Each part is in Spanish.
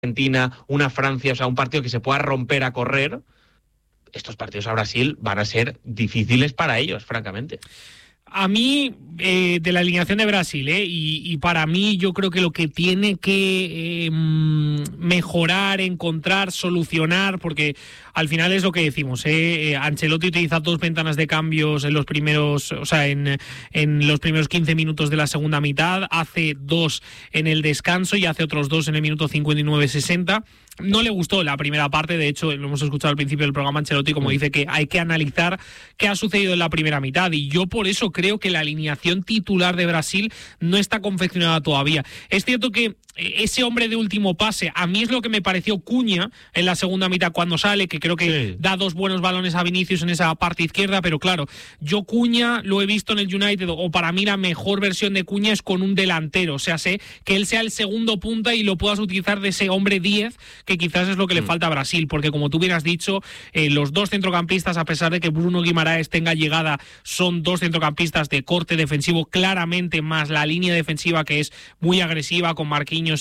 Argentina, una Francia, o sea, un partido que se pueda romper a correr, estos partidos a Brasil van a ser difíciles para ellos, francamente. A mí, de la alineación de Brasil, y para mí yo creo que lo que tiene que mejorar, encontrar, solucionar, porque al final es lo que decimos, Ancelotti utiliza 2 ventanas de cambios en los primeros, o sea, en los primeros 15 minutos de la segunda mitad, hace 2 en el descanso y hace otros 2 en el minuto 59-60. No le gustó la primera parte, de hecho lo hemos escuchado al principio del programa, Ancelotti como dice que hay que analizar qué ha sucedido en la primera mitad, y yo por eso creo que la alineación titular de Brasil no está confeccionada todavía. Es cierto que ese hombre de último pase, a mí es lo que me pareció Cunha en la segunda mitad cuando sale, que creo que da 2 buenos balones a Vinicius en esa parte izquierda, pero claro, yo Cunha lo he visto en el United, o para mí la mejor versión de Cunha es con un delantero, o sea, sé que él sea el segundo punta y lo puedas utilizar de ese hombre 10, que quizás es lo que le falta a Brasil, porque como tú bien has dicho, los 2 centrocampistas, a pesar de que Bruno Guimaraes tenga llegada, son 2 centrocampistas de corte defensivo claramente, más la línea defensiva que es muy agresiva con Marquinhos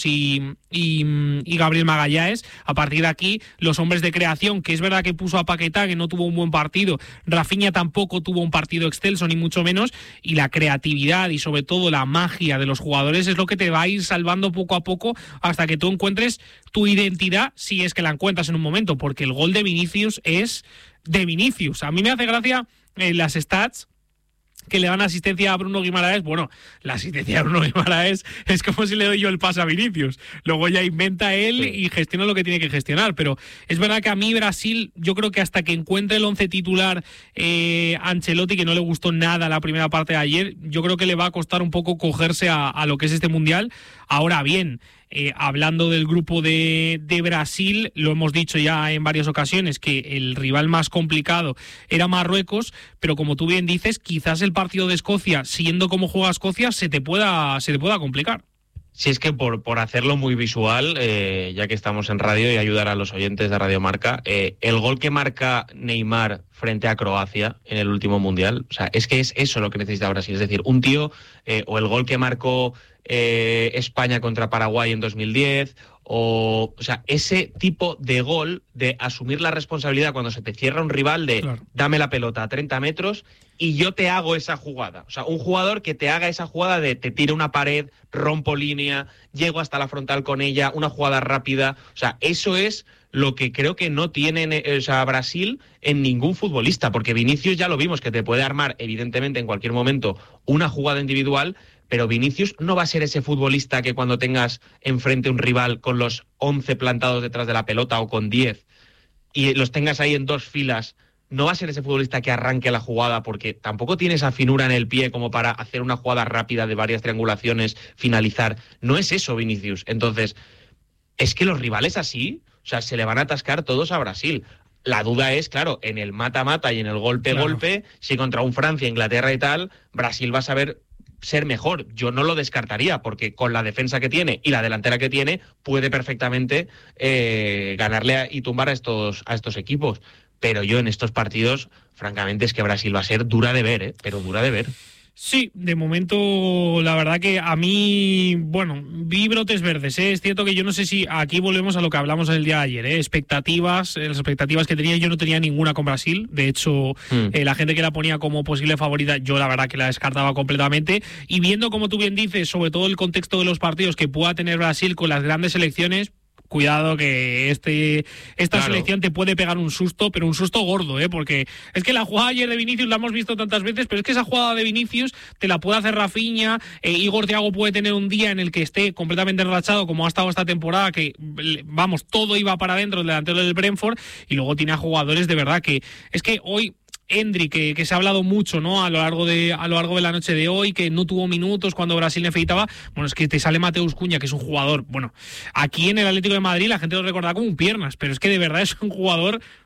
y Gabriel Magalhães. A partir de aquí, los hombres de creación, que es verdad que puso a Paquetá, que no tuvo un buen partido, Rafinha tampoco tuvo un partido excelso, ni mucho menos, y la creatividad y sobre todo la magia de los jugadores es lo que te va a ir salvando poco a poco hasta que tú encuentres tu identidad, si es que la encuentras en un momento, porque el gol de Vinicius es de Vinicius. A mí me hace gracia las stats que le dan asistencia a Bruno Guimaraes. Bueno, la asistencia a Bruno Guimaraes es como si le doy yo el pase a Vinicius. Luego ya inventa él y gestiona lo que tiene que gestionar. Pero es verdad que a mí Brasil, yo creo que hasta que encuentre el 11 titular Ancelotti, que no le gustó nada la primera parte de ayer, yo creo que le va a costar un poco cogerse a lo que es este Mundial. Ahora bien, hablando del grupo de Brasil, lo hemos dicho ya en varias ocasiones, que el rival más complicado era Marruecos, pero como tú bien dices, quizás el partido de Escocia, siendo como juega Escocia, se te pueda complicar. Si es que por hacerlo muy visual, ya que estamos en radio y ayudar a los oyentes de Radio Marca, el gol que marca Neymar frente a Croacia en el último Mundial, o sea, es que es eso lo que necesita Brasil, es decir, un tío, o el gol que marcó España contra Paraguay en 2010, o sea, ese tipo de gol de asumir la responsabilidad cuando se te cierra un rival de dame la pelota a 30 metros y yo te hago esa jugada. O sea, un jugador que te haga esa jugada de te tiro una pared, rompo línea, llego hasta la frontal con ella, una jugada rápida. O sea, eso es lo que creo que no tiene Brasil en ningún futbolista, porque Vinicius ya lo vimos, que te puede armar, evidentemente, en cualquier momento una jugada individual, pero Vinicius no va a ser ese futbolista que cuando tengas enfrente un rival con los 11 plantados detrás de la pelota o con 10 y los tengas ahí en 2 filas, no va a ser ese futbolista que arranque la jugada, porque tampoco tiene esa finura en el pie como para hacer una jugada rápida de varias triangulaciones, finalizar. No es eso Vinicius. Entonces, es que los rivales así, o sea, se le van a atascar todos a Brasil. La duda es, claro, en el mata-mata y en el golpe-golpe, si contra un Francia, Inglaterra y tal, Brasil va a saber ser mejor. Yo no lo descartaría, porque con la defensa que tiene y la delantera que tiene, puede perfectamente ganarle y tumbar a estos equipos. Pero yo en estos partidos, francamente, es que Brasil va a ser dura de ver, pero dura de ver. Sí, de momento la verdad que a mí, bueno, vi brotes verdes, ¿eh? Es cierto que yo no sé si aquí volvemos a lo que hablamos el día de ayer, las expectativas que tenía, yo no tenía ninguna con Brasil, de hecho la gente que la ponía como posible favorita, yo la verdad que la descartaba completamente, y viendo como tú bien dices, sobre todo el contexto de los partidos que pueda tener Brasil con las grandes selecciones, cuidado que esta selección te puede pegar un susto, pero un susto gordo, porque es que la jugada ayer de Vinicius la hemos visto tantas veces, pero es que esa jugada de Vinicius te la puede hacer Rafinha, Igor Thiago puede tener un día en el que esté completamente enrachado, como ha estado esta temporada, que vamos, todo iba para adentro, el delantero del Brentford, y luego tiene a jugadores de verdad que es que hoy Endrick, que se ha hablado mucho, ¿no?, a lo largo de la noche de hoy, que no tuvo minutos cuando Brasil necesitaba. Bueno, es que te sale Mateus Cunha, que es un jugador, bueno, aquí en el Atlético de Madrid la gente lo recuerda como un piernas, pero es que de verdad es un jugador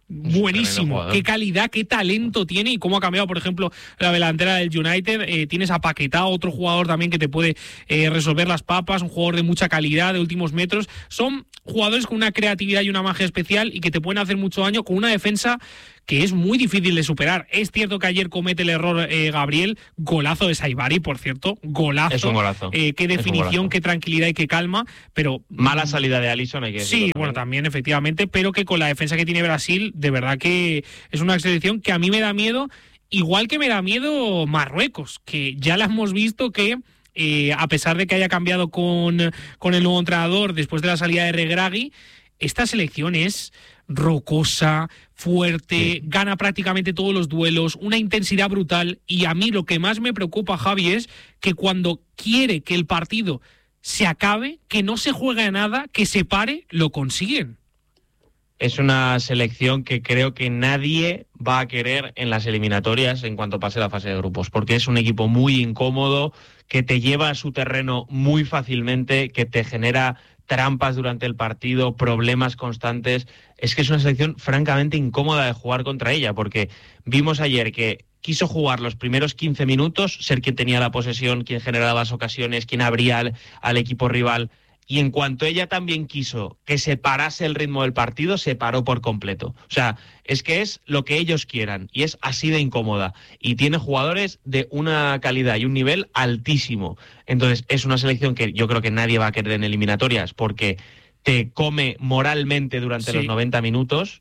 buenísimo. Qué calidad, qué talento tiene y cómo ha cambiado, por ejemplo, la delantera del United. Tienes a Paquetá, otro jugador también que te puede resolver las papas, un jugador de mucha calidad, de últimos metros. Son jugadores con una creatividad y una magia especial y que te pueden hacer mucho daño con una defensa que es muy difícil de superar. Es cierto que ayer comete el error Gabriel, golazo de Saibari, por cierto, golazo. Es un golazo. Qué definición, qué tranquilidad y qué calma, pero... Mala salida de Alisson, hay que decirlo. Sí, bueno, también efectivamente, pero que con la defensa que tiene Brasil, de verdad que es una selección que a mí me da miedo, igual que me da miedo Marruecos, que ya la hemos visto que... a pesar de que haya cambiado con el nuevo entrenador después de la salida de Regragui, esta selección es rocosa, fuerte, gana prácticamente todos los duelos, una intensidad brutal, y a mí lo que más me preocupa, Javi, es que cuando quiere que el partido se acabe, que no se juegue a nada, que se pare, lo consiguen. Es una selección que creo que nadie va a querer en las eliminatorias en cuanto pase la fase de grupos, porque es un equipo muy incómodo, que te lleva a su terreno muy fácilmente, que te genera trampas durante el partido, problemas constantes. Es que es una selección francamente incómoda de jugar contra ella, porque vimos ayer que quiso jugar los primeros 15 minutos, ser quien tenía la posesión, quien generaba las ocasiones, quien abría al equipo rival, y en cuanto ella también quiso que se parase el ritmo del partido, se paró por completo. O sea, es que es lo que ellos quieran y es así de incómoda. Y tiene jugadores de una calidad y un nivel altísimo. Entonces, es una selección que yo creo que nadie va a querer en eliminatorias porque te come moralmente durante los 90 minutos.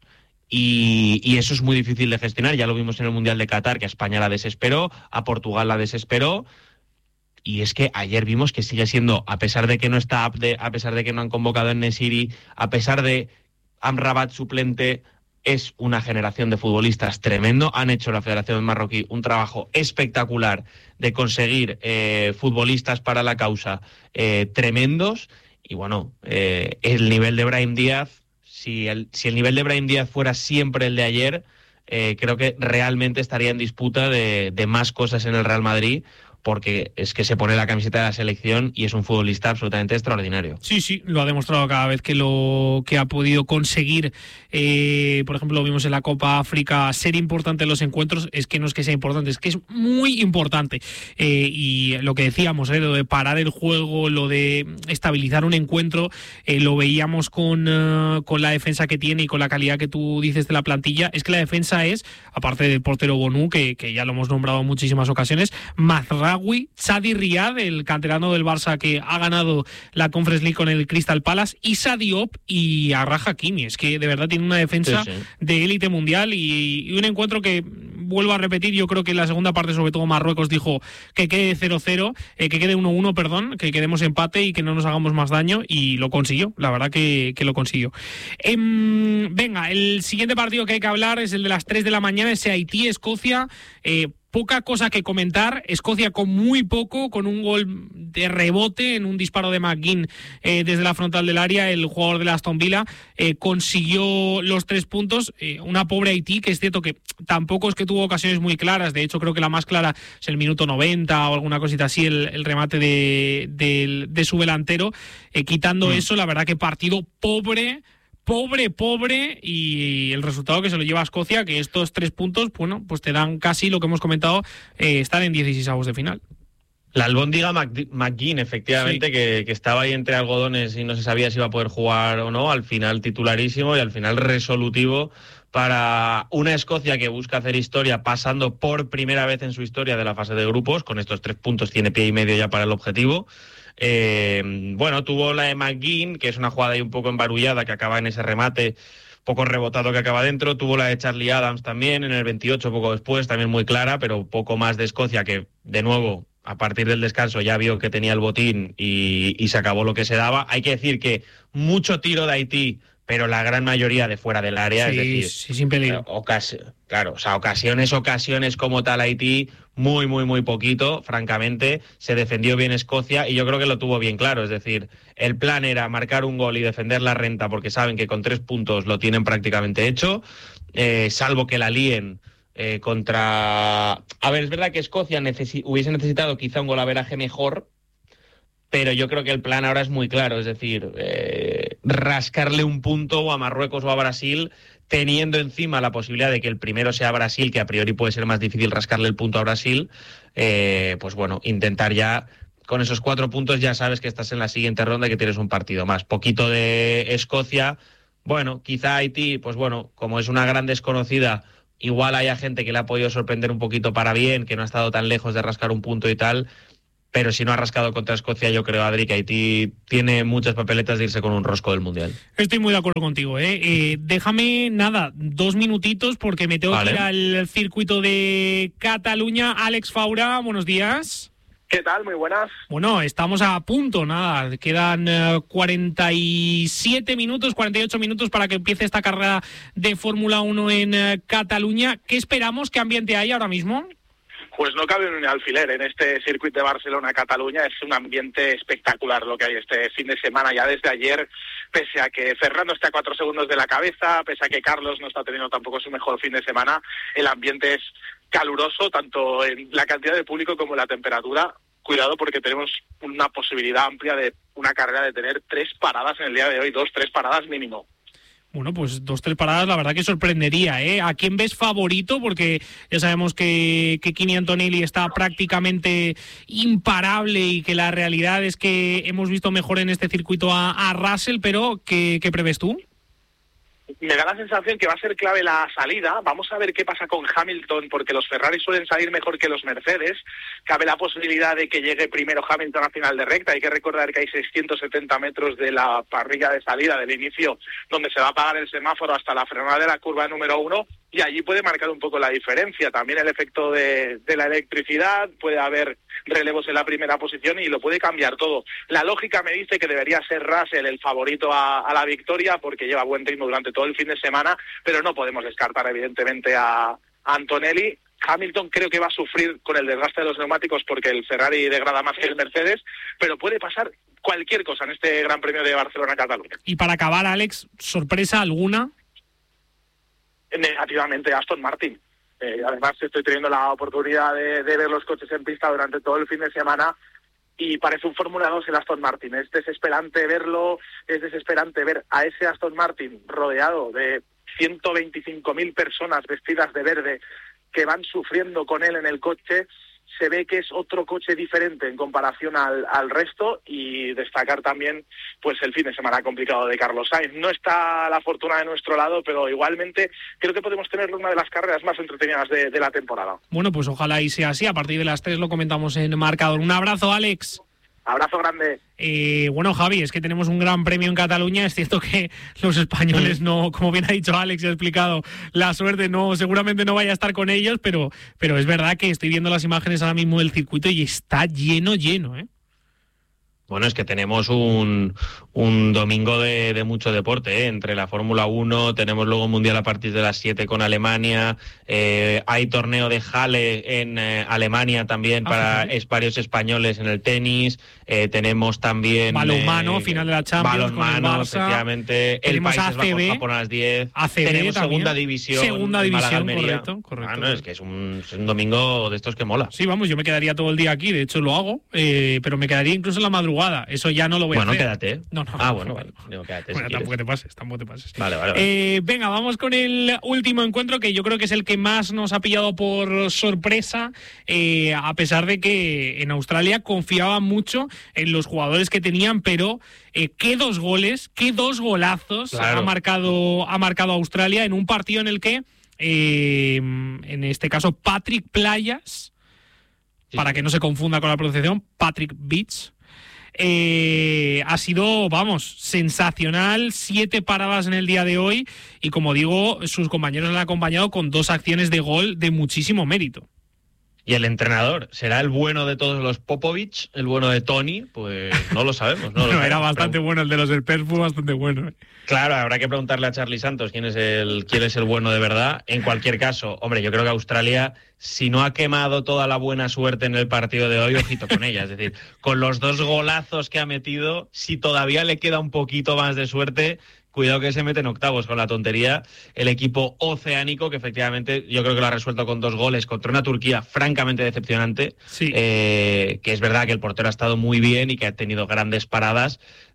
Y eso es muy difícil de gestionar. Ya lo vimos en el Mundial de Qatar, que a España la desesperó, a Portugal la desesperó. Y es que ayer vimos que sigue siendo, a pesar de que no está Abde, a pesar de que no han convocado en Nesiri, a pesar de Amrabat suplente, es una generación de futbolistas tremendo. Han hecho la Federación Marroquí un trabajo espectacular de conseguir futbolistas para la causa tremendos. Y bueno, el nivel de Brahim Díaz, si el nivel de Brahim Díaz fuera siempre el de ayer, creo que realmente estaría en disputa de más cosas en el Real Madrid, porque es que se pone la camiseta de la selección y es un futbolista absolutamente extraordinario. Sí, lo ha demostrado cada vez que lo que ha podido conseguir. Por ejemplo, lo vimos en la Copa África, ser importante en los encuentros. Es que no es que sea importante, es que es muy importante. Y lo que decíamos, lo de parar el juego, lo de estabilizar un encuentro, lo veíamos con la defensa que tiene y con la calidad que tú dices de la plantilla. Es que la defensa es, aparte del portero Bonu, que ya lo hemos nombrado en muchísimas ocasiones, Mazraoui, Sadi Riad, el canterano del Barça que ha ganado la Conference League con el Crystal Palace, Issa Diop y Achraf Hakimi. Es que de verdad tiene una defensa de élite mundial y un encuentro que, vuelvo a repetir, yo creo que en la segunda parte, sobre todo Marruecos, dijo que quede 0-0, que quede 1-1, perdón, que quedemos empate y que no nos hagamos más daño, y lo consiguió, la verdad que lo consiguió. Venga, el siguiente partido que hay que hablar es el de las 3 de la mañana, ese Haití-Escocia. Poca cosa que comentar. Escocia con muy poco, con un gol de rebote en un disparo de McGinn desde la frontal del área. El jugador de la Aston Villa consiguió los 3 puntos. Una pobre Haití, que es cierto que tampoco es que tuvo ocasiones muy claras. De hecho, creo que la más clara es el minuto 90 o alguna cosita así, el remate de su delantero. Quitando eso, la verdad que partido pobre, y el resultado que se lo lleva a Escocia, que estos 3 puntos, bueno, pues te dan casi lo que hemos comentado, estar en 16avos de final. La albóndiga McGinn, efectivamente, que estaba ahí entre algodones y no se sabía si iba a poder jugar o no, al final titularísimo y al final resolutivo para una Escocia que busca hacer historia, pasando por primera vez en su historia de la fase de grupos. Con estos 3 puntos tiene pie y medio ya para el objetivo. Bueno, tuvo la de McGinn, que es una jugada ahí un poco embarullada, que acaba en ese remate poco rebotado que acaba dentro. Tuvo la de Charlie Adams también en el 28, poco después, también muy clara, pero poco más de Escocia, que de nuevo, a partir del descanso ya vio que tenía el botín y se acabó lo que se daba. Hay que decir que mucho tiro de Haití, pero la gran mayoría de fuera del área, es decir, sin peligro. Ocasiones como tal Haití, muy poquito, francamente. Se defendió bien Escocia y yo creo que lo tuvo bien claro, es decir, el plan era marcar un gol y defender la renta, porque saben que con 3 puntos lo tienen prácticamente hecho, salvo que la líen contra... A ver, es verdad que Escocia hubiese necesitado quizá un golaveraje mejor, pero yo creo que el plan ahora es muy claro, es decir, rascarle un punto o a Marruecos o a Brasil, teniendo encima la posibilidad de que el primero sea Brasil, que a priori puede ser más difícil rascarle el punto a Brasil, pues bueno, intentar ya, con esos 4 puntos ya sabes que estás en la siguiente ronda y que tienes un partido más. Poquito de Escocia, bueno, quizá Haití, pues bueno, como es una gran desconocida, igual haya gente que le ha podido sorprender un poquito para bien, que no ha estado tan lejos de rascar un punto y tal. Pero si no ha rascado contra Escocia, yo creo, Adri, que Haití tiene muchas papeletas de irse con un rosco del Mundial. Estoy muy de acuerdo contigo, ¿eh? Déjame, 2 minutitos porque me tengo que ir al circuito de Cataluña. Alex Faura, buenos días. ¿Qué tal? Muy buenas. Bueno, estamos a punto, quedan 47 minutos, 48 minutos para que empiece esta carrera de Fórmula 1 en Cataluña. ¿Qué esperamos? ¿Qué ambiente hay ahora mismo? Pues no cabe un alfiler en este circuito de Barcelona-Cataluña. Es un ambiente espectacular lo que hay este fin de semana, ya desde ayer, pese a que Fernando está a 4 segundos de la cabeza, pese a que Carlos no está teniendo tampoco su mejor fin de semana, el ambiente es caluroso, tanto en la cantidad de público como en la temperatura. Cuidado porque tenemos una posibilidad amplia de una carrera de tener 3 paradas en el día de hoy, 2-3 paradas mínimo. Bueno, pues 2-3 paradas, la verdad que sorprendería, ¿eh? ¿A quién ves favorito? Porque ya sabemos que Kimi Antonelli está prácticamente imparable y que la realidad es que hemos visto mejor en este circuito a Russell, pero ¿qué prevés tú? Me da la sensación que va a ser clave la salida. Vamos a ver qué pasa con Hamilton, porque los Ferrari suelen salir mejor que los Mercedes. Cabe la posibilidad de que llegue primero Hamilton a final de recta. Hay que recordar que hay 670 metros de la parrilla de salida del inicio, donde se va a apagar el semáforo hasta la frenada de la curva número 1, y allí puede marcar un poco la diferencia. También el efecto de la electricidad, puede haber relevos en la primera posición y lo puede cambiar todo. La lógica me dice que debería ser Russell el favorito a la victoria, porque lleva buen ritmo durante todo el fin de semana, pero no podemos descartar evidentemente a Antonelli. Hamilton creo que va a sufrir con el desgaste de los neumáticos porque el Ferrari degrada más que el Mercedes, pero puede pasar cualquier cosa en este Gran Premio de Barcelona-Cataluña. Y para acabar, Alex, ¿sorpresa alguna? Negativamente Aston Martin. Además estoy teniendo la oportunidad de ver los coches en pista durante todo el fin de semana y parece un Fórmula 2 el Aston Martin. Es desesperante verlo, es desesperante ver a ese Aston Martin rodeado de 125.000 personas vestidas de verde que van sufriendo con él en el coche. Se ve que es otro coche diferente en comparación al resto, y destacar también pues el fin de semana complicado de Carlos Sainz. No está la fortuna de nuestro lado, pero igualmente creo que podemos tener una de las carreras más entretenidas de la temporada. Bueno, pues ojalá y sea así. A partir de las 3 lo comentamos en Marcador. Un abrazo, Alex. Abrazo grande. Bueno, Javi, es que tenemos un gran premio en Cataluña. Es cierto que los españoles no, como bien ha dicho Alex y ha explicado, la suerte seguramente no vaya a estar con ellos, pero es verdad que estoy viendo las imágenes ahora mismo del circuito y está lleno, ¿eh? Bueno, es que tenemos un domingo de mucho deporte, ¿eh? Entre la Fórmula 1, tenemos luego Mundial a partir de las 7 con Alemania, hay torneo de Halle en Alemania también para varios españoles en el tenis, tenemos también... balonmano, final de la Champions con el Barça, efectivamente, el Países Bajos, Japón a las 10, ACB tenemos también. Segunda división, correcto. No, es que es un domingo de estos que mola. Sí, vamos, yo me quedaría todo el día aquí, de hecho lo hago, pero me quedaría incluso en la madrugada. Eso ya no lo voy a hacer. Bueno, quédate. No. Vale. Digo, quédate, bueno, si tampoco te pases. Vale. Venga, vamos con el último encuentro, que yo creo que es el que más nos ha pillado por sorpresa, a pesar de que en Australia confiaba mucho en los jugadores que tenían, pero qué 2 goles, qué 2 golazos claro. ha marcado Australia en un partido en el que, en este caso, Patrick Playas, para que no se confunda con la pronunciación, Patrick Beach, ha sido, sensacional. 7 paradas en el día de hoy y, como digo, sus compañeros le han acompañado con 2 acciones de gol de muchísimo mérito. ¿Y el entrenador será el bueno de todos los Popovich, el bueno de Tony? Pues no lo sabemos. Era bastante bueno, el de los Spurs fue bastante bueno. Claro, habrá que preguntarle a Charlie Santos quién es el bueno de verdad. En cualquier caso, hombre, yo creo que Australia, si no ha quemado toda la buena suerte en el partido de hoy, ojito con ella. Es decir, con los 2 golazos que ha metido, si todavía le queda un poquito más de suerte, cuidado que se mete en octavos con la tontería el equipo oceánico, que efectivamente yo creo que lo ha resuelto con 2 goles contra una Turquía francamente decepcionante. Sí. Que es verdad que el portero ha estado muy bien y que ha tenido grandes paradas,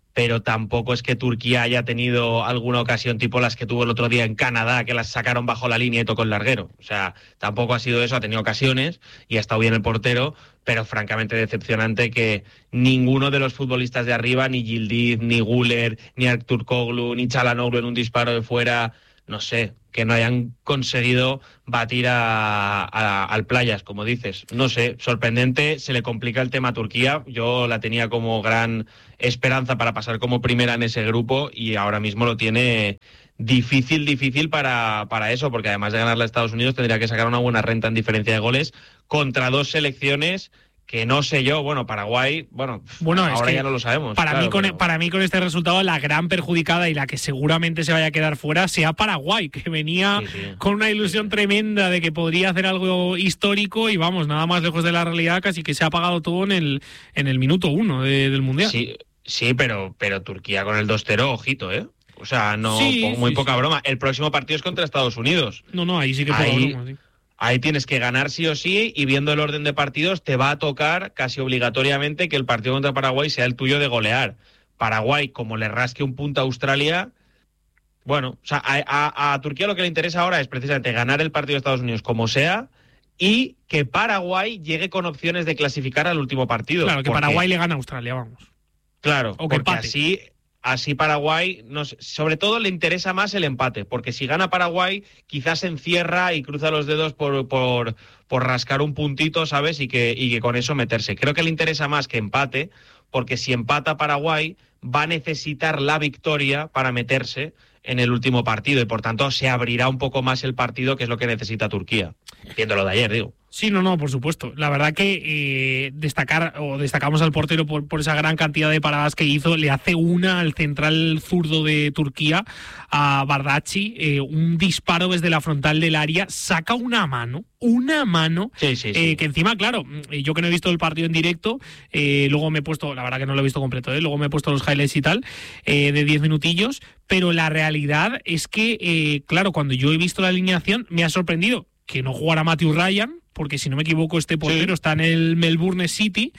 pero tampoco es que Turquía haya tenido alguna ocasión tipo las que tuvo el otro día en Canadá, que las sacaron bajo la línea y tocó el larguero. O sea, tampoco ha sido eso, ha tenido ocasiones y ha estado bien el portero, pero francamente decepcionante que ninguno de los futbolistas de arriba, ni Yildiz, ni Güler, ni Ertuğrul, ni Çalhanoğlu en un disparo de fuera, no sé, que no hayan conseguido batir al Playas, como dices. No sé, sorprendente, se le complica el tema a Turquía. Yo la tenía como gran esperanza para pasar como primera en ese grupo y ahora mismo lo tiene difícil para eso, porque además de ganarle a Estados Unidos tendría que sacar una buena renta en diferencia de goles contra dos selecciones que no sé yo, Paraguay, ahora ya no lo sabemos. Para mí con este resultado la gran perjudicada y la que seguramente se vaya a quedar fuera sea Paraguay, que venía con una ilusión tremenda de que podría hacer algo histórico y nada más lejos de la realidad, casi que se ha apagado todo en el minuto 1 del Mundial. Sí, pero Turquía con el 2-0, ojito, ¿eh? O sea, poca broma. El próximo partido es contra Estados Unidos. No, ahí sí que poca broma, sí. Ahí tienes que ganar sí o sí y viendo el orden de partidos te va a tocar casi obligatoriamente que el partido contra Paraguay sea el tuyo de golear. Paraguay, como le rasque un punto a Australia, a Turquía lo que le interesa ahora es precisamente ganar el partido de Estados Unidos como sea y que Paraguay llegue con opciones de clasificar al último partido. Claro, que Paraguay le gana a Australia, vamos. Claro, o que porque empate. Así Paraguay, sobre todo le interesa más el empate, porque si gana Paraguay quizás se encierra y cruza los dedos por rascar un puntito, ¿sabes? Y que con eso meterse. Creo que le interesa más que empate, porque si empata Paraguay va a necesitar la victoria para meterse en el último partido y por tanto se abrirá un poco más el partido, que es lo que necesita Turquía. Viendo lo de ayer, digo. Sí, no, por supuesto. La verdad que destacamos al portero por esa gran cantidad de paradas que hizo. Le hace una al central zurdo de Turquía, a Bardacci, un disparo desde la frontal del área, saca una mano, sí. Que encima, claro, yo que no he visto el partido en directo, luego me he puesto, la verdad que no lo he visto completo, luego me he puesto los highlights y tal, de 10 minutillos, pero la realidad es que, claro, cuando yo he visto la alineación me ha sorprendido que no jugara Matthew Ryan, porque si no me equivoco este portero está en el Melbourne City,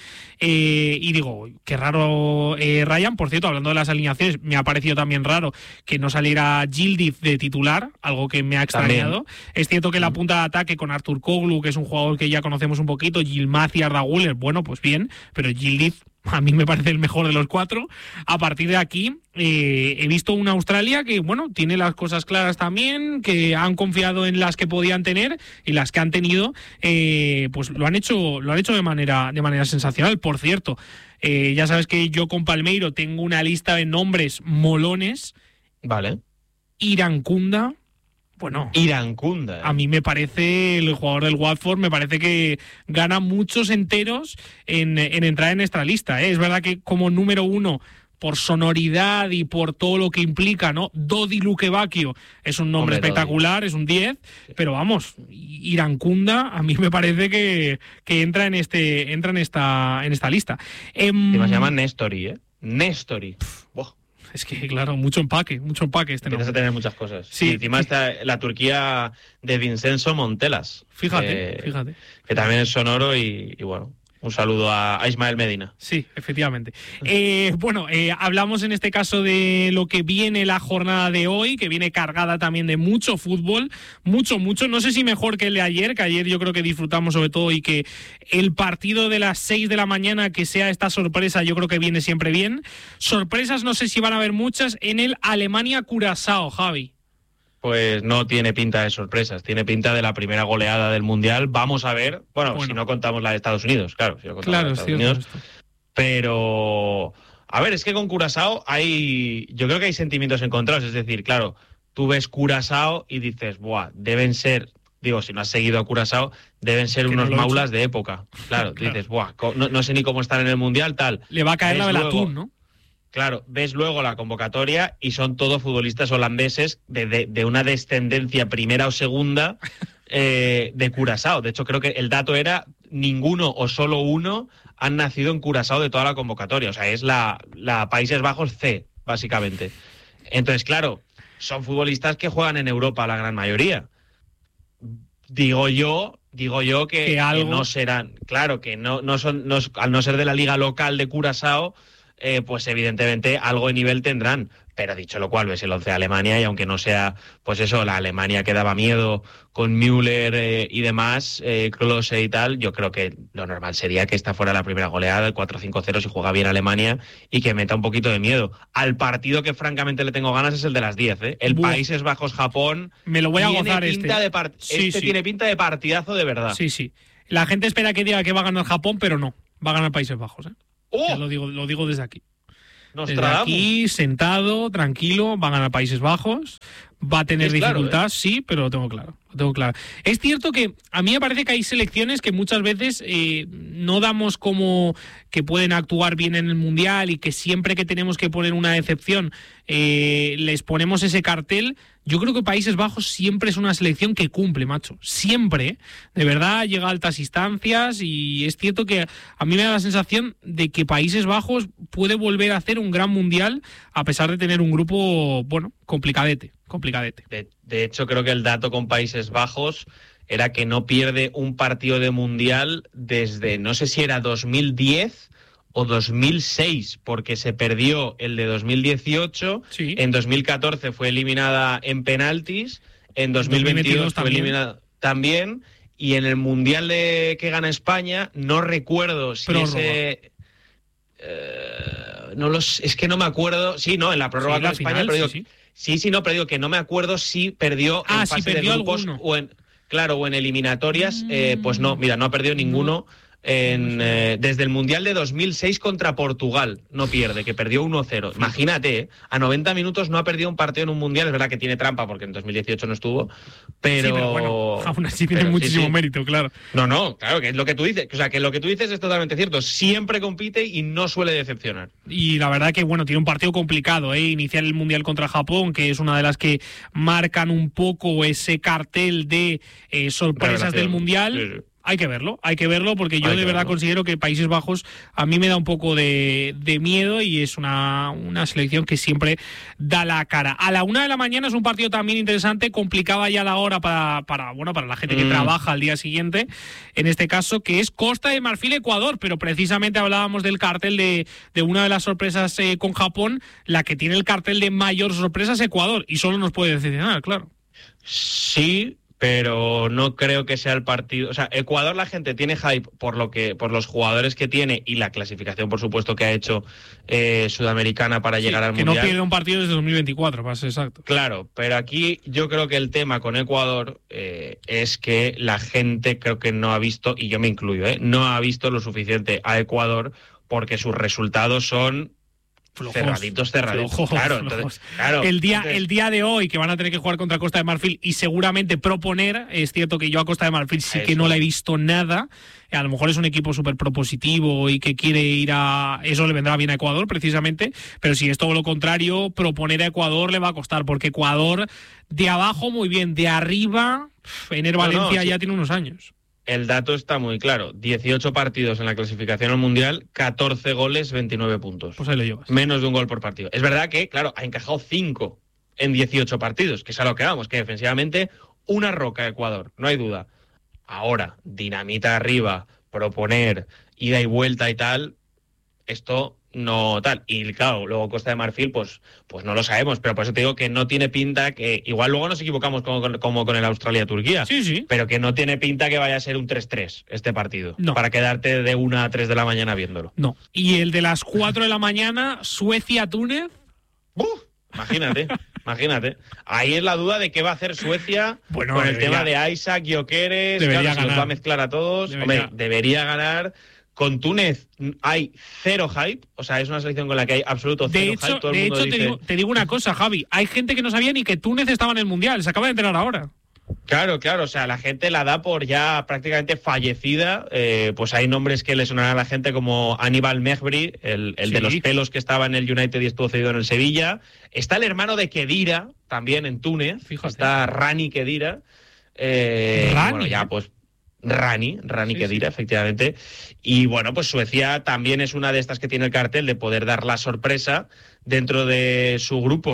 y digo, qué raro Ryan. Por cierto, hablando de las alineaciones, me ha parecido también raro que no saliera Yildiz de titular, algo que me ha extrañado. También. Es cierto que la punta de ataque con Ertuğrul, que es un jugador que ya conocemos un poquito, Yilmaz y Arda Güler, pues bien, pero Yildiz a mí me parece el mejor de los cuatro. A partir de aquí he visto una Australia que, tiene las cosas claras también, que han confiado en las que podían tener y las que han tenido, pues lo han hecho de manera sensacional. Por cierto, ya sabes que yo con Palmeiro tengo una lista de nombres molones. Vale. Irankunda. Irankunda. A mí me parece, el jugador del Watford, me parece que gana muchos enteros en entrar en esta lista. Es verdad que como número 1, por sonoridad y por todo lo que implica, ¿no? Dodi Lukebakio es un nombre espectacular, Dodi. Es un 10, pero Irankunda a mí me parece que entra en esta lista. Se llama Nestori, Nestori. Es que, claro, mucho empaque Empiezas a tener muchas cosas. Sí, y encima está la Turquía de Vincenzo Montelas. Fíjate. Que también es sonoro y un saludo a Ismael Medina. Sí, efectivamente. Hablamos en este caso de lo que viene la jornada de hoy, que viene cargada también de mucho fútbol, mucho. No sé si mejor que el de ayer, que ayer yo creo que disfrutamos sobre todo, y que el partido de las 6 de la mañana, que sea esta sorpresa, yo creo que viene siempre bien. Sorpresas no sé si van a haber muchas en el Alemania-Curazao, Javi. Pues no tiene pinta de sorpresas, tiene pinta de la primera goleada del Mundial. Vamos a ver, si no contamos la de Estados Unidos, claro. Si no contamos la de Estados Unidos. Pero, a ver, es que con Curazao yo creo que hay sentimientos encontrados. Es decir, claro, tú ves Curazao y dices, deben ser, si no has seguido a Curazao, deben ser unos maulas de época. Claro, claro. Dices, no sé ni cómo están en el Mundial, tal. Le va a caer la Belatún, ¿no? Claro, ves luego la convocatoria y son todos futbolistas holandeses de una descendencia primera o segunda de Curazao. De hecho, creo que el dato era ninguno o solo uno han nacido en Curazao de toda la convocatoria. O sea, es la Países Bajos C, básicamente. Entonces, claro, son futbolistas que juegan en Europa la gran mayoría. Digo yo que no serán, claro, que no son, al no ser de la liga local de Curazao, pues evidentemente algo de nivel tendrán. Pero dicho lo cual, ves el 11 de Alemania y aunque no sea, pues eso, la Alemania que daba miedo con Müller y demás, Klose y tal, yo creo que lo normal sería que esta fuera la primera goleada, el 4-5-0 si juega bien Alemania y que meta un poquito de miedo. Al partido que francamente le tengo ganas es el de las 10, ¿eh? El Países Bajos-Japón. Me lo voy a gozar tiene pinta de partidazo de verdad. Sí, sí. La gente espera que diga que va a ganar Japón, pero no. Va a ganar Países Bajos, ¿eh? Ya lo digo desde aquí. Desde aquí, sentado, tranquilo, va a ganar Países Bajos, va a tener dificultad, sí, pero lo tengo claro. Es cierto que a mí me parece que hay selecciones que muchas veces no damos como que pueden actuar bien en el Mundial y que siempre que tenemos que poner una excepción les ponemos ese cartel. Yo creo que Países Bajos siempre es una selección que cumple, macho. Siempre, de verdad, llega a altas instancias y es cierto que a mí me da la sensación de que Países Bajos puede volver a hacer un gran Mundial a pesar de tener un grupo, bueno, complicadete. De hecho, creo que el dato con Países Bajos era que no pierde un partido de Mundial desde, no sé si era 2010 o 2006, porque se perdió el de 2018, sí. En 2014 fue eliminada en penaltis, en 2022 fue eliminada también, y en el Mundial que gana España, no recuerdo si ese... es que no me acuerdo, sí, no, en la prórroga con España, final, pero digo, sí. Pero digo que no me acuerdo si perdió en fase de grupos o en eliminatorias, pues no, mira, no ha perdido ninguno. Desde el Mundial de 2006 contra Portugal no pierde, que perdió 1-0. Imagínate, a 90 minutos no ha perdido un partido en un Mundial. Es verdad que tiene trampa porque en 2018 no estuvo, pero bueno, aún así tiene muchísimo mérito, claro. No, claro, que es lo que tú dices. O sea, que lo que tú dices es totalmente cierto. Siempre compite y no suele decepcionar. Y la verdad que, bueno, tiene un partido complicado, iniciar el Mundial contra Japón, que es una de las que marcan un poco ese cartel de sorpresas del Mundial. Sí. Hay que verlo porque yo de verdad considero que Países Bajos a mí me da un poco de miedo y es una selección que siempre da la cara. A la 1 de la mañana es un partido también interesante, complicaba ya la hora para la gente que trabaja al día siguiente, en este caso, que es Costa de Marfil-Ecuador, pero precisamente hablábamos del cartel de una de las sorpresas con Japón, la que tiene el cartel de mayor sorpresa es Ecuador y solo nos puede decepcionar, claro. Sí, pero no creo que sea el partido. O sea, Ecuador, la gente tiene hype por los jugadores que tiene y la clasificación, por supuesto, que ha hecho Sudamericana para llegar al Mundial. Que no pierde un partido desde 2024, para ser exacto. Claro, pero aquí yo creo que el tema con Ecuador es que la gente creo que no ha visto, y yo me incluyo, no ha visto lo suficiente a Ecuador porque sus resultados son... Cerraditos. Claro, entonces, el día de hoy que van a tener que jugar contra Costa de Marfil y seguramente proponer, es cierto que yo a Costa de Marfil sí que no la he visto nada, a lo mejor es un equipo súper propositivo y que quiere ir a... Eso le vendrá bien a Ecuador precisamente, pero si es todo lo contrario, proponer a Ecuador le va a costar, porque Ecuador de abajo muy bien, de arriba, Ener Valencia ya tiene unos años. El dato está muy claro. 18 partidos en la clasificación al Mundial, 14 goles, 29 puntos. Pues ahí lo llevas. Menos de un gol por partido. Es verdad que, claro, ha encajado 5 en 18 partidos, que es a lo que vamos, que defensivamente una roca Ecuador, no hay duda. Ahora, dinamita arriba, proponer, ida y vuelta y tal, esto no tal. Y claro, luego Costa de Marfil, pues no lo sabemos, pero por eso te digo que no tiene pinta que... Igual luego nos equivocamos como con el Australia-Turquía, sí. Pero que no tiene pinta que vaya a ser un 3-3 este partido, no. Para quedarte de 1 a 3 de la mañana viéndolo. No. Y el de las 4 de la mañana, Suecia-Túnez. Imagínate. Ahí es la duda de qué va a hacer Suecia con el tema de Isaac, Gyökeres, claro, se los va a mezclar a todos. Debería ganar. Con Túnez hay cero hype, o sea, es una selección con la que hay absoluto cero hype. Todo el mundo dice... te digo una cosa, Javi, hay gente que no sabía ni que Túnez estaba en el Mundial, se acaba de enterar ahora. Claro, o sea, la gente la da por ya prácticamente fallecida, pues hay nombres que le sonarán a la gente como Aníbal Mejbri, el de los pelos que estaba en el United y estuvo cedido en el Sevilla. Está el hermano de Khedira, también en Túnez. Fíjate. Está Rani Khedira. Bueno, ya pues... Rani Khedira, efectivamente. Y bueno, pues Suecia también es una de estas que tiene el cartel de poder dar la sorpresa dentro de su grupo,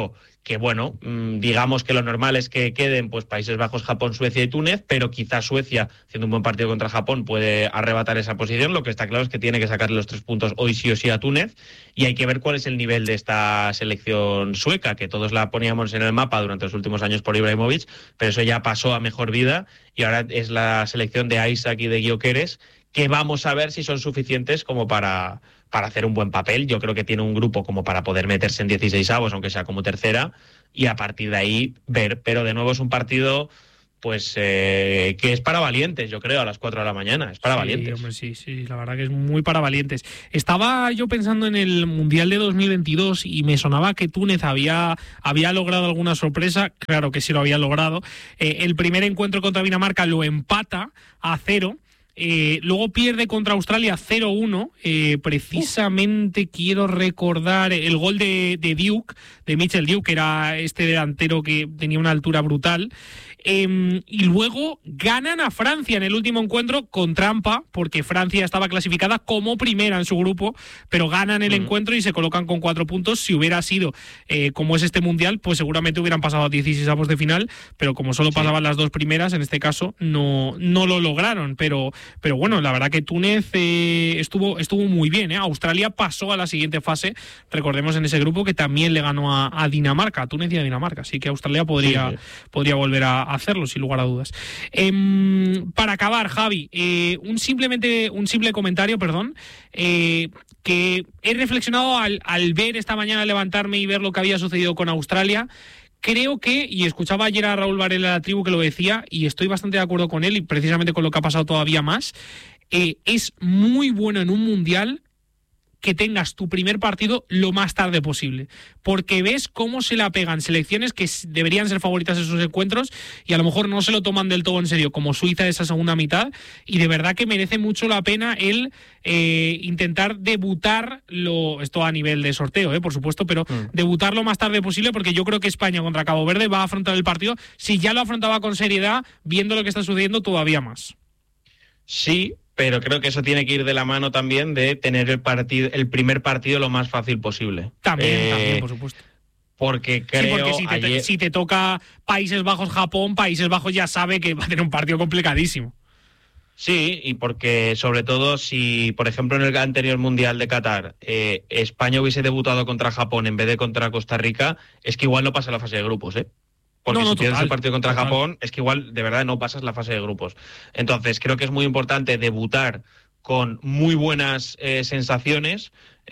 que bueno, digamos que lo normal es que queden pues Países Bajos, Japón, Suecia y Túnez, pero quizás Suecia, haciendo un buen partido contra Japón, puede arrebatar esa posición. Lo que está claro es que tiene que sacarle los 3 puntos hoy sí o sí a Túnez, y hay que ver cuál es el nivel de esta selección sueca, que todos la poníamos en el mapa durante los últimos años por Ibrahimovic, pero eso ya pasó a mejor vida, y ahora es la selección de Isaac y de Gyökeres, que vamos a ver si son suficientes como para hacer un buen papel. Yo creo que tiene un grupo como para poder meterse en 16avos, aunque sea como tercera, y a partir de ahí ver. Pero de nuevo es un partido pues que es para valientes, yo creo, a las 4 de la mañana. Es para valientes. Hombre, sí, la verdad que es muy para valientes. Estaba yo pensando en el Mundial de 2022 y me sonaba que Túnez había logrado alguna sorpresa. Claro que sí lo había logrado. El primer encuentro contra Dinamarca lo empata a 0. Luego pierde contra Australia 0-1. Precisamente quiero recordar el gol de Duke, de Mitchell Duke, que era este delantero que tenía una altura brutal. Y luego ganan a Francia en el último encuentro con trampa, porque Francia estaba clasificada como primera en su grupo, pero ganan el encuentro y se colocan con 4 puntos. Si hubiera sido como es este Mundial, pues seguramente hubieran pasado a 16avos de final, pero como solo pasaban las 2 primeras, en este caso no lo lograron. Pero bueno, la verdad que Túnez estuvo muy bien. Australia pasó a la siguiente fase, recordemos, en ese grupo, que también le ganó a Dinamarca, a Túnez y a Dinamarca, así que Australia podría volver a hacerlo, sin lugar a dudas. Para acabar, Javi, un simple comentario, que he reflexionado al ver esta mañana, levantarme y ver lo que había sucedido con Australia. Creo que, y escuchaba ayer a Raúl Varela de la Tribu que lo decía, y estoy bastante de acuerdo con él, y precisamente con lo que ha pasado todavía más, es muy bueno en un mundial que tengas tu primer partido lo más tarde posible, porque ves cómo se la pegan selecciones que deberían ser favoritas en sus encuentros y a lo mejor no se lo toman del todo en serio, como Suiza esa segunda mitad, y de verdad que merece mucho la pena el intentar debutar, esto a nivel de sorteo, por supuesto, pero debutar lo más tarde posible, porque yo creo que España contra Cabo Verde va a afrontar el partido, si ya lo afrontaba con seriedad, viendo lo que está sucediendo, todavía más. Sí, pero creo que eso tiene que ir de la mano también de tener el primer partido lo más fácil posible. También, por supuesto. Porque creo porque si te toca Países Bajos, Japón, Países Bajos ya sabe que va a tener un partido complicadísimo. Sí, y porque sobre todo si, por ejemplo, en el anterior Mundial de Qatar, España hubiese debutado contra Japón en vez de contra Costa Rica, es que igual no pasa la fase de grupos, Porque si pierdes el partido contra Japón, es que igual de verdad no pasas la fase de grupos. Entonces creo que es muy importante debutar con muy buenas sensaciones,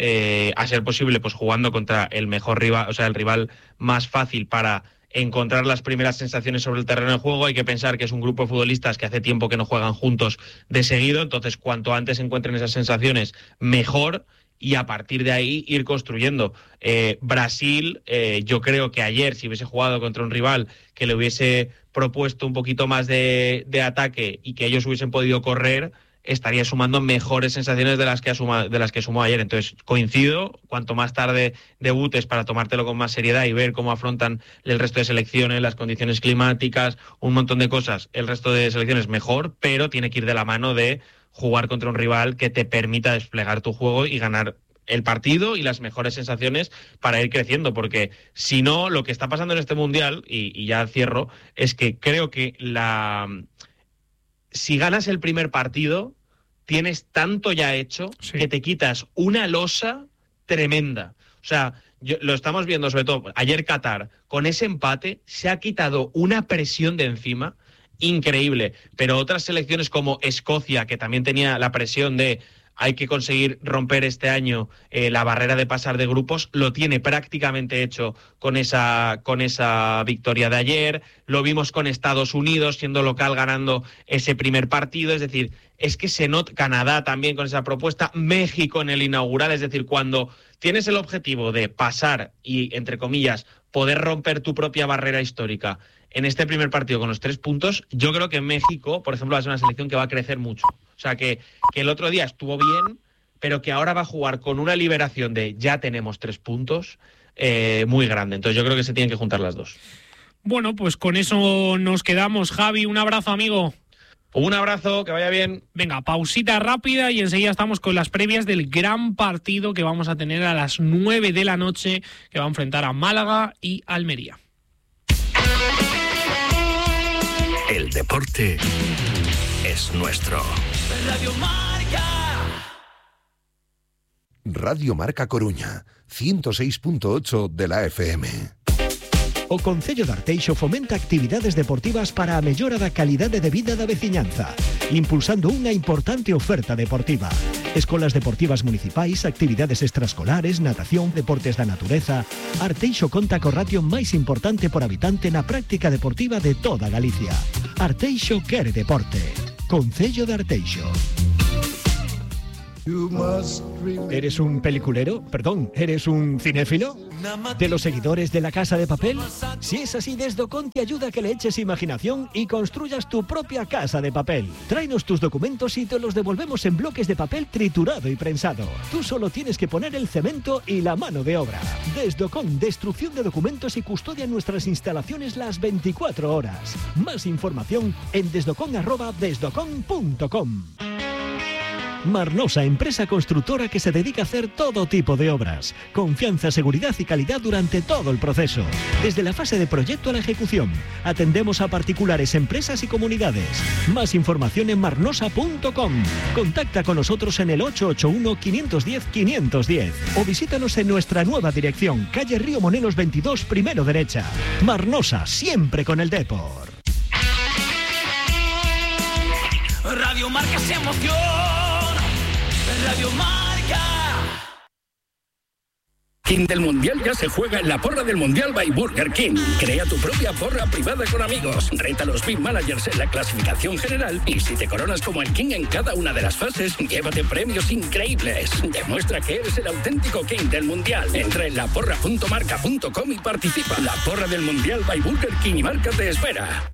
a ser posible pues jugando contra el mejor rival, o sea, el rival más fácil para encontrar las primeras sensaciones sobre el terreno de juego. Hay que pensar que es un grupo de futbolistas que hace tiempo que no juegan juntos de seguido, entonces cuanto antes encuentren esas sensaciones, mejor. Y a partir de ahí ir construyendo. Brasil, yo creo que ayer, si hubiese jugado contra un rival que le hubiese propuesto un poquito más de ataque y que ellos hubiesen podido correr, estaría sumando mejores sensaciones de las que sumó ayer. Entonces coincido, cuanto más tarde debutes para tomártelo con más seriedad y ver cómo afrontan el resto de selecciones, las condiciones climáticas, un montón de cosas, el resto de selecciones mejor, pero tiene que ir de la mano de jugar contra un rival que te permita desplegar tu juego y ganar el partido y las mejores sensaciones para ir creciendo, porque si no, lo que está pasando en este Mundial, y ya cierro, es que creo que si ganas el primer partido, tienes tanto ya hecho que te quitas una losa tremenda. O sea, lo estamos viendo sobre todo ayer Qatar, con ese empate se ha quitado una presión de encima increíble, pero otras selecciones como Escocia, que también tenía la presión de hay que conseguir romper este año la barrera de pasar de grupos, lo tiene prácticamente hecho con esa victoria de ayer. Lo vimos con Estados Unidos siendo local ganando ese primer partido, es decir, es que se nota. Canadá también con esa propuesta, México en el inaugural, es decir, cuando tienes el objetivo de pasar y, entre comillas, poder romper tu propia barrera histórica en este primer partido con los 3 puntos, yo creo que México, por ejemplo, va a ser una selección que va a crecer mucho. O sea, que el otro día estuvo bien, pero que ahora va a jugar con una liberación de ya tenemos 3 puntos muy grande. Entonces yo creo que se tienen que juntar las dos. Bueno, pues con eso nos quedamos. Javi, un abrazo, amigo. Un abrazo, que vaya bien. Venga, pausita rápida y enseguida estamos con las previas del gran partido que vamos a tener a las 9 de la noche, que va a enfrentar a Málaga y Almería. El deporte es nuestro. Radio Marca. Radio Marca Coruña, 106.8 de la FM. O Concello de Arteixo fomenta actividades deportivas para a mellora da calidade de vida da veciñanza, impulsando unha importante oferta deportiva. Escolas deportivas municipais, actividades extraescolares, natación, deportes da natureza. Arteixo conta co ratio máis importante por habitante na práctica deportiva de toda Galicia. Arteixo quere deporte. Concello de Arteixo. ¿Eres un peliculero? Perdón, ¿eres un cinéfilo? ¿De los seguidores de La Casa de Papel? Si es así, Desdocon te ayuda a que le eches imaginación y construyas tu propia casa de papel. Tráenos tus documentos y te los devolvemos en bloques de papel triturado y prensado. Tú solo tienes que poner el cemento y la mano de obra. Desdocon, destrucción de documentos y custodia en nuestras instalaciones las 24 horas. Más información en desdocon@desdocon.com. Marnosa, empresa constructora que se dedica a hacer todo tipo de obras. Confianza, seguridad y calidad durante todo el proceso. Desde la fase de proyecto a la ejecución. Atendemos a particulares, empresas y comunidades. Más información en marnosa.com. Contacta con nosotros en el 881-510-510 o visítanos en nuestra nueva dirección, calle Río Monelos 22, primero derecha. Marnosa, siempre con el Depor. Radio Marca se emoción. Radio Marca. King del Mundial ya se juega en la porra del Mundial by Burger King. Crea tu propia porra privada con amigos. Reta a los Big Managers en la clasificación general y si te coronas como el King en cada una de las fases, llévate premios increíbles. Demuestra que eres el auténtico King del Mundial. Entra en laporra.marca.com y participa. La porra del Mundial by Burger King y Marca te espera.